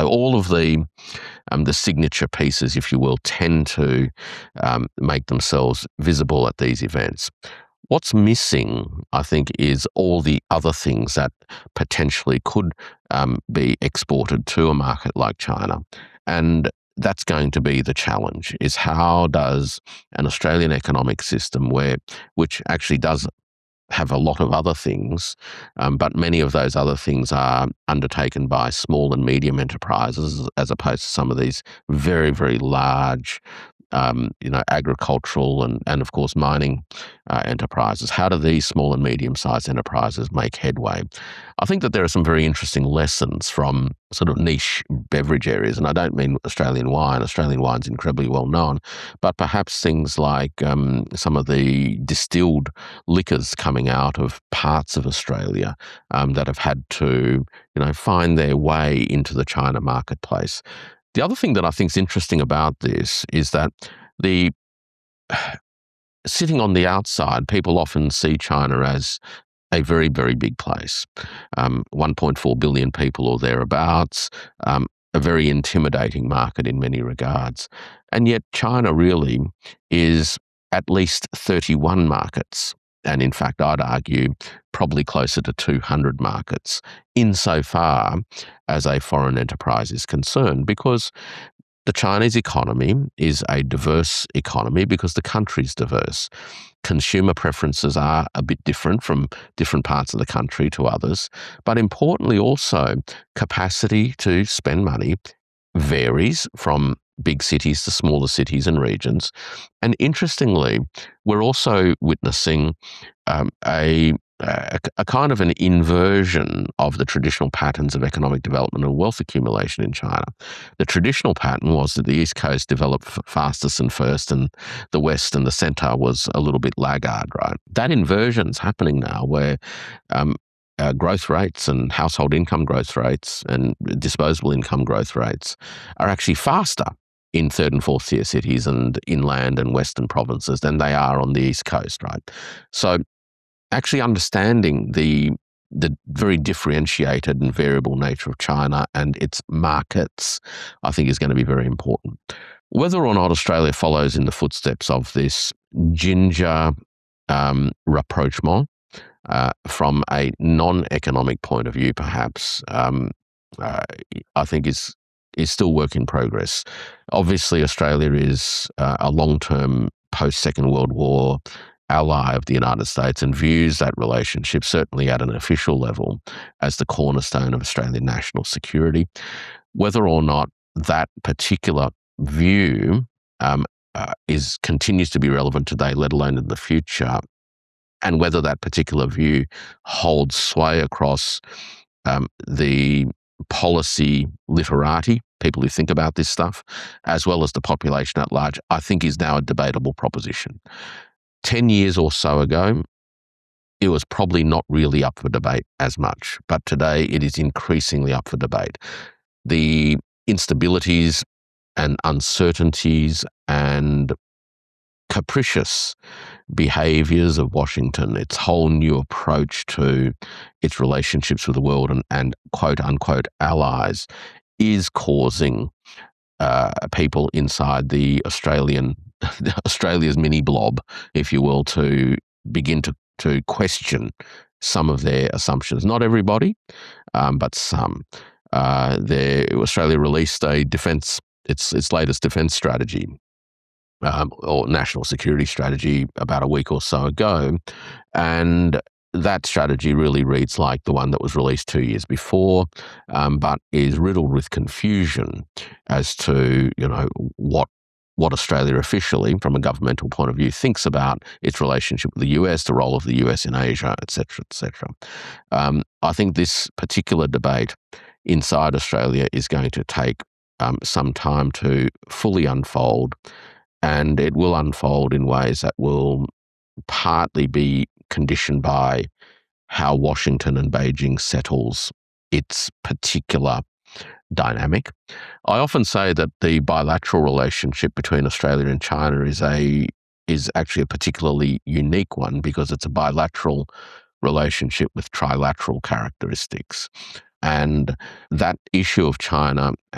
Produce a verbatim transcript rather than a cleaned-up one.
all of the um, the signature pieces, if you will, tend to um, make themselves visible at these events. What's missing, I think, is all the other things that potentially could um, be exported to a market like China. And that's going to be the challenge, is how does an Australian economic system, where which actually does have a lot of other things, um, but many of those other things are undertaken by small and medium enterprises as opposed to some of these very, very large, um, you know, agricultural and, and of course, mining uh, enterprises. How do these small and medium-sized enterprises make headway? I think that there are some very interesting lessons from sort of niche beverage areas, and I don't mean Australian wine. Australian wine's incredibly well known, but perhaps things like um, some of the distilled liquors coming out of parts of Australia um, that have had to, you know, find their way into the China marketplace. The other thing that I think is interesting about this is that the sitting on the outside, people often see China as a very, very big place. Um, one point four billion people or thereabouts, um, a very intimidating market in many regards. And yet China really is at least thirty-one markets. And in fact, I'd argue probably closer to two hundred markets insofar as a foreign enterprise is concerned, because the Chinese economy is a diverse economy because the country's diverse. Consumer preferences are a bit different from different parts of the country to others, but importantly also capacity to spend money varies from big cities to smaller cities and regions. And interestingly, we're also witnessing um, a, a, a kind of an inversion of the traditional patterns of economic development and wealth accumulation in China. The traditional pattern was that the East Coast developed f- fastest and first, and the West and the centre was a little bit laggard, right? That inversion's happening now, where um, Uh, growth rates and household income growth rates and disposable income growth rates are actually faster in third and fourth tier cities and inland and western provinces than they are on the East Coast, right? So actually understanding the the very differentiated and variable nature of China and its markets, I think, is going to be very important. Whether or not Australia follows in the footsteps of this ginger um, rapprochement, Uh, from a non-economic point of view, perhaps, um, uh, I think is is still work in progress. Obviously, Australia is uh, a long-term post-Second World War ally of the United States and views that relationship, certainly at an official level, as the cornerstone of Australian national security. Whether or not that particular view um, uh, is continues to be relevant today, let alone in the future, and whether that particular view holds sway across um, the policy literati, people who think about this stuff, as well as the population at large, I think is now a debatable proposition. Ten years or so ago, it was probably not really up for debate as much, but today it is increasingly up for debate. The instabilities and uncertainties and capricious behaviors of Washington, its whole new approach to its relationships with the world and, and quote unquote allies, is causing uh, people inside the Australian, Australia's mini blob, if you will, to begin to, to question some of their assumptions. Not everybody, um, but some. Uh, their, Australia released a defence, its its latest defence strategy, Um, or national security strategy, about a week or so ago. And that strategy really reads like the one that was released two years before, um, but is riddled with confusion as to, you know, what what Australia officially, from a governmental point of view, thinks about its relationship with the U S, the role of the U S in Asia, et cetera, et cetera. Um, I think this particular debate inside Australia is going to take um, some time to fully unfold, and it will unfold in ways that will partly be conditioned by how Washington and Beijing settles its particular dynamic. I often say that the bilateral relationship between Australia and China is a is actually a particularly unique one, because it's a bilateral relationship with trilateral characteristics. And that issue of China